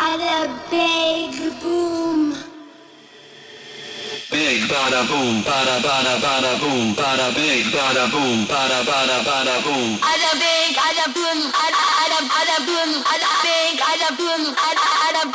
bada big boom. Big bada boom, bada boom, bada big bada boom, bada boom. Bada big, bada boom, bada boom, bada big, bada boom, bada